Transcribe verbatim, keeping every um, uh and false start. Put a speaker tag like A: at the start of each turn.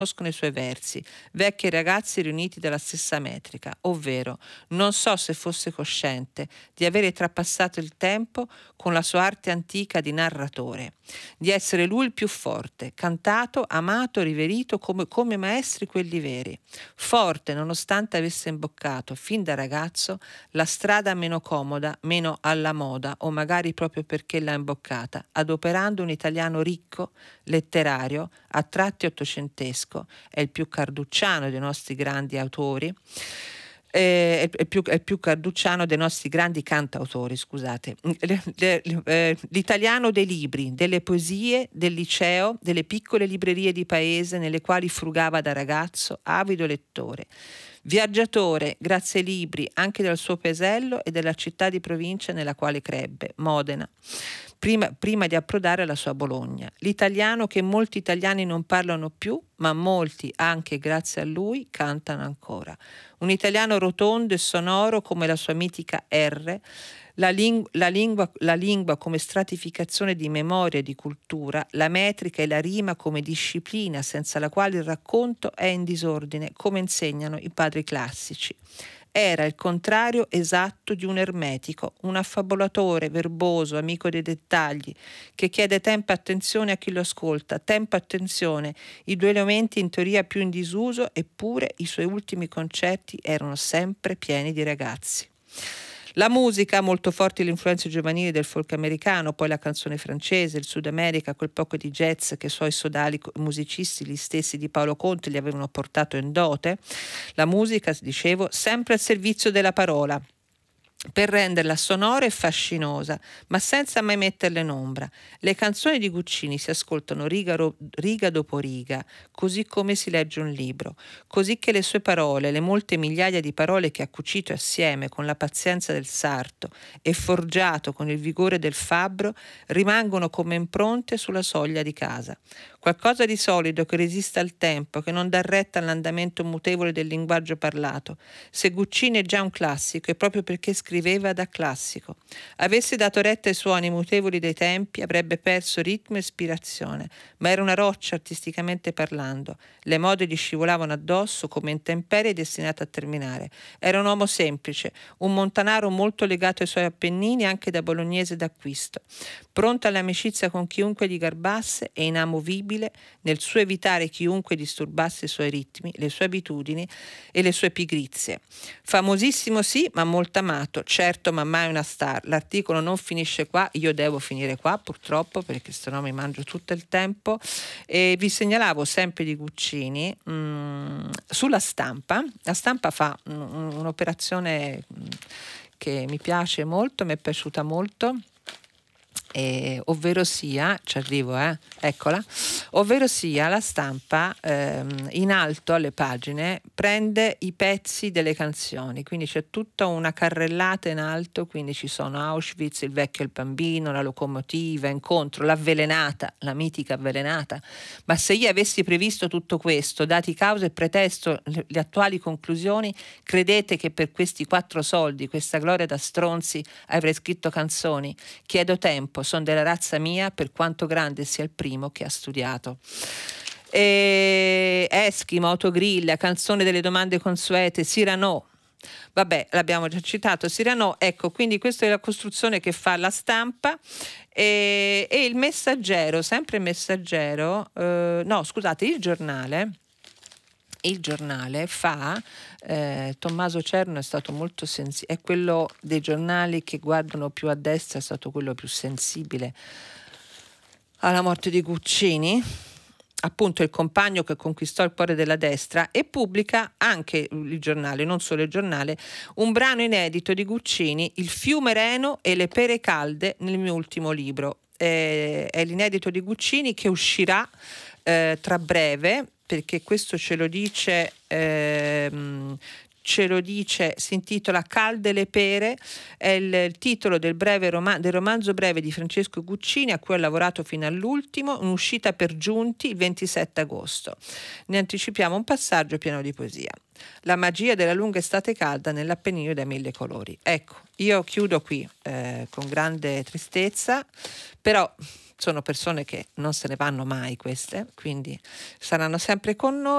A: conoscono i suoi versi, vecchi e ragazzi riuniti dalla stessa metrica, ovvero non so se fosse cosciente di avere trapassato il tempo con la sua arte antica di narratore, di essere lui il più forte, cantato, amato, riverito come, come maestri quelli veri, forte nonostante avesse imboccato fin da ragazzo la strada meno comoda, meno alla moda o magari proprio perché l'ha imboccata, adoperando un italiano ricco, letterario, a tratti ottocentesco, è il più carducciano dei nostri grandi autori, eh, è, il più, è il più carducciano dei nostri grandi cantautori, scusate, le, le, le, l'italiano dei libri, delle poesie, del liceo, delle piccole librerie di paese nelle quali frugava da ragazzo, avido lettore. Viaggiatore, grazie ai libri, anche del suo paesello e della città di provincia nella quale crebbe, Modena, prima, prima di approdare alla sua Bologna. L'italiano che molti italiani non parlano più, ma molti, anche grazie a lui, cantano ancora. Un italiano rotondo e sonoro come la sua mitica R, la, ling- la, lingua, la lingua come stratificazione di memoria e di cultura, la metrica e la rima come disciplina senza la quale il racconto è in disordine, come insegnano i padri classici. Era il contrario esatto di un ermetico, un affabulatore verboso, amico dei dettagli, che chiede tempo e attenzione a chi lo ascolta, tempo e attenzione, i due elementi in teoria più in disuso, eppure i suoi ultimi concerti erano sempre pieni di ragazzi. La musica, molto forti le influenze giovanili del folk americano, poi la canzone francese, il Sud America, quel poco di jazz che i suoi sodali musicisti, gli stessi di Paolo Conte, gli avevano portato in dote. La musica, dicevo, sempre al servizio della parola, per renderla sonora e fascinosa, ma senza mai metterla in ombra. Le canzoni di Guccini si ascoltano riga, ro- riga dopo riga, così come si legge un libro, così che le sue parole, le molte migliaia di parole che ha cucito assieme con la pazienza del sarto e forgiato con il vigore del fabbro, rimangono come impronte sulla soglia di casa. Qualcosa di solido che resista al tempo, che non dà retta all'andamento mutevole del linguaggio parlato. Se Guccini è già un classico, è proprio perché scriveva da classico. Avesse dato retta ai suoni mutevoli dei tempi, avrebbe perso ritmo e ispirazione, ma era una roccia artisticamente parlando. Le mode gli scivolavano addosso come intemperie destinate a terminare. Era un uomo semplice, un montanaro molto legato ai suoi Appennini anche da bolognese d'acquisto, pronto all'amicizia con chiunque gli garbasse e inamovibile nel suo evitare chiunque disturbasse i suoi ritmi, le sue abitudini e le sue pigrizie. Famosissimo sì, ma molto amato, certo, ma mai una star. L'articolo non finisce qua, io devo finire qua purtroppo perché sennò mi mangio tutto il tempo. E vi segnalavo sempre di Guccini mh, sulla Stampa. La Stampa fa mh, un'operazione mh, che mi piace molto, mi è piaciuta molto. Eh, ovvero sia, ci arrivo, eh, eccola, ovvero sia la Stampa ehm, in alto alle pagine prende i pezzi delle canzoni, quindi c'è tutta una carrellata in alto, quindi ci sono Auschwitz, il vecchio e il bambino, la locomotiva, incontro, l'avvelenata, la mitica avvelenata. Ma se io avessi previsto tutto questo, dati causa e pretesto le, le attuali conclusioni, credete che per questi quattro soldi, questa gloria da stronzi, avrei scritto canzoni? Chiedo tempo, sono della razza mia per quanto grande sia il primo che ha studiato. E Eschimo, Autogrill, canzone delle domande consuete, Cyrano, vabbè, l'abbiamo già citato, Cyrano, ecco, quindi questa è la costruzione che fa la Stampa. E, e il Messaggero, sempre il Messaggero, eh, no scusate, il Giornale, il Giornale fa, eh, Tommaso Cerno è stato molto sensibile, è quello dei giornali che guardano più a destra, è stato quello più sensibile alla morte di Guccini, appunto il compagno che conquistò il cuore della destra, e pubblica anche il Giornale, non solo il Giornale, un brano inedito di Guccini, Il fiume Reno e le pere calde nel mio ultimo libro. Eh, è l'inedito di Guccini che uscirà eh, tra breve, perché questo ce lo dice ehm, ce lo dice, si intitola Calde le pere, è il, il titolo del, breve roma- del romanzo breve di Francesco Guccini, a cui ho lavorato fino all'ultimo, un'uscita per giunti il ventisette agosto. Ne anticipiamo un passaggio pieno di poesia. La magia della lunga estate calda nell'Appennino dai mille colori. Ecco, io chiudo qui eh, con grande tristezza, però sono persone che non se ne vanno mai queste, quindi saranno sempre con noi.